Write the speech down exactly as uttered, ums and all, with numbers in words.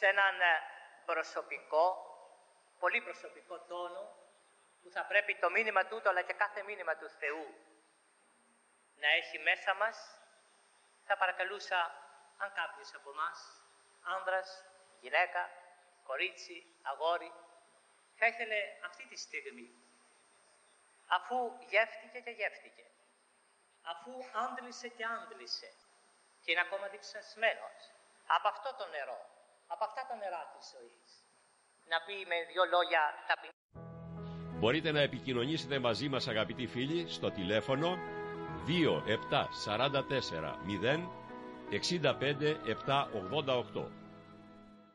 σε έναν προσωπικό, πολύ προσωπικό τόνο, που θα πρέπει το μήνυμα τούτο, αλλά και κάθε μήνυμα του Θεού, να έχει μέσα μας, θα παρακαλούσα αν κάποιος από εμάς, άνδρας, γυναίκα, κορίτσι, αγόρι, θα ήθελε αυτή τη στιγμή, αφού γεύτηκε και γεύτηκε, αφού άντλησε και άντλησε και είναι ακόμα διψασμένος από αυτό το νερό, από αυτά τα νερά της ζωής, να πει με δύο λόγια ταπεινά. Μπορείτε να επικοινωνήσετε μαζί μας, αγαπητοί φίλοι, στο τηλέφωνο δύο επτά τέσσερα τέσσερα μηδέν έξι πέντε επτά ογδόντα οκτώ.